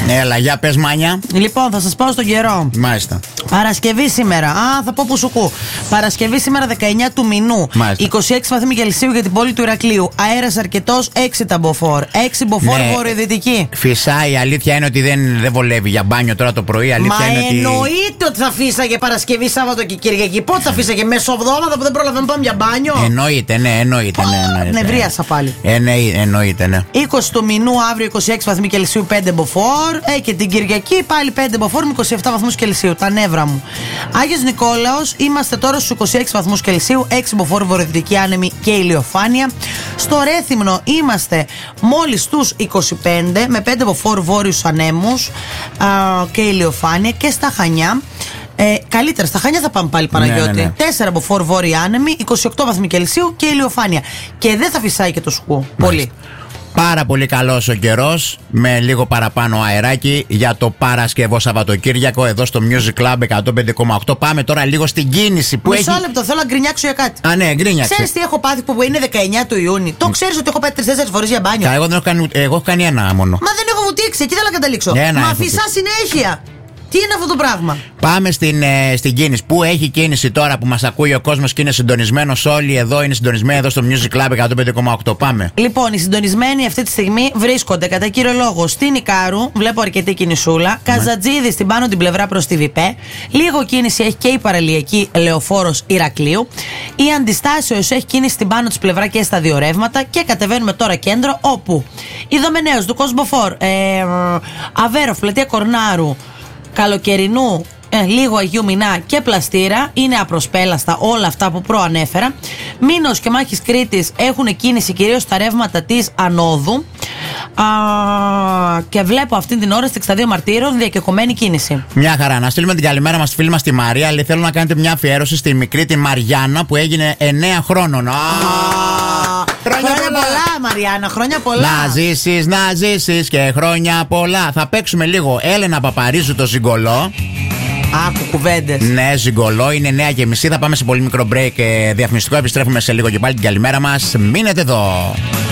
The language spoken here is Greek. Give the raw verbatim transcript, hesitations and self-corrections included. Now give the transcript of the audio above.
Έλα, για πες, Μάνια. Λοιπόν, θα σας πάω στον καιρό. Μάλιστα. Παρασκευή σήμερα. Α, θα πω που σου κου. Παρασκευή σήμερα δεκαεννιά του μηνού. Μάλιστα. είκοσι έξι βαθμοί Κελσίου για την πόλη του Ηρακλείου. Αέρας αρκετός, έξι τα μποφόρ. έξι μποφόρ Ναι. βορειοδυτική. Φυσάει, η αλήθεια είναι ότι δεν, δεν βολεύει για μπάνιο τώρα το πρωί. Αλήθεια Μα είναι ότι... εννοείται ότι θα φύσαγε Παρασκευή, Σάββατο και Κυριακή. Πότε θα φύσαγε, μεσοβδόμαδα που δεν πρόλαβε να πάμε για μπάνιο. Εννοείται, ναι, εννοείται. Ναι, εννοείται. Νευρίασα πάλι. Ε, ναι, εννοείται, ναι. είκοσι του μηνού αύριο είκοσι έξι βαθμοί Κελσίου, πέντε μποφόρ. Ε, και την Κυριακή πάλι πέντε μποφόρ με είκοσι επτά βαθμούς Κελσίου. Τα νεύρα μου. Άγιος Νικόλαος, είμαστε τώρα στους είκοσι έξι βαθμούς Κελσίου, έξι μποφόρ βορειοδυτική άνεμη και ηλιοφάνεια. Στο Ρέθυμνο είμαστε μόλις στους είκοσι πέντε με πέντε μποφόρ βόρειους ανέμους α, και ηλιοφάνεια. Και στα Χανιά. Ε, καλύτερα, στα Χανιά θα πάμε πάλι, Παναγιώτη. Ναι, ναι, ναι. τέσσερα μποφόρ βόρειοι άνεμοι, είκοσι οκτώ βαθμοί Κελσίου και ηλιοφάνεια. Και δεν θα φυσάει και το σκου. Πολύ. Πάρα πολύ καλός ο καιρός, με λίγο παραπάνω αεράκι για το Παρασκευό Σαββατοκύριακο εδώ στο Music Club εκατόν πέντε κόμμα οκτώ. Πάμε τώρα λίγο στην κίνηση που Μισό έχει. λεπτό, θέλω να γκρινιάξω για κάτι. Α, ναι, γκρίνιαξε. Ξέρεις τι έχω πάθει που είναι δεκαεννιά του Ιούνιου. Το ξέρεις ότι έχω πάει τρεις-τέσσερις φορές για μπάνιο. Κα, εγώ δεν έχω κάνει, εγώ έχω κάνει ένα μόνο. Μα δεν έχω βουτήξει, εκεί θέλω να καταλήξω. Ένα Μα έχω φυσά συνέχεια. Τι είναι αυτό το πράγμα. Πάμε στην, ε, στην κίνηση. Πού έχει κίνηση τώρα που μας ακούει ο κόσμος και είναι συντονισμένος όλοι εδώ, είναι συντονισμένοι εδώ στο Music Club εκατόν πέντε κόμμα οκτώ. Πάμε. Λοιπόν, οι συντονισμένοι αυτή τη στιγμή βρίσκονται κατά κύριο λόγο στην Ικάρου. Βλέπω αρκετή κινησούλα. Καζατζίδη στην πάνω την πλευρά προς τη Βιπέ. Λίγο κίνηση έχει και η παραλιακή Λεωφόρος Ηρακλείου. Η Αντιστάσεως έχει κίνηση στην πάνω της πλευρά και στα δύο ρεύματα. Και κατεβαίνουμε τώρα κέντρο όπου η Δομενέως του Κοσμοφόρ, ε, Αβέρο, Πλατεία Κορνάρου, Καλοκαιρινού, ε, λίγο Αγίου Μινά και Πλαστήρα είναι απροσπέλαστα όλα αυτά που προανέφερα. Μήνος και Μάχης Κρήτης έχουν κίνηση κυρίως στα ρεύματα της Ανόδου. Α, και βλέπω αυτή την ώρα στη εξήντα δύο Μαρτύρων διακεκομένη κίνηση. Μια χαρά. Να στείλουμε την καλημέρα μας στη φίλη μας τη Μαρία. Αλλά θέλω να κάνετε μια αφιέρωση στη μικρή τη Μαριάννα που έγινε εννέα χρόνων. Α, χρόνια, χρόνια πολλά. πολλά, Μαριάννα, χρόνια πολλά. Να ζήσεις, να ζήσεις και χρόνια πολλά. Θα παίξουμε λίγο Έλενα Παπαρίζου το Ζιγκολό. Άκου κουβέντες. Ναι, Ζιγκολό, είναι εννέα και μισή. Θα πάμε σε πολύ μικρό break διαφημιστικό. Επιστρέφουμε σε λίγο και πάλι την καλημέρα μας. Μείνετε εδώ.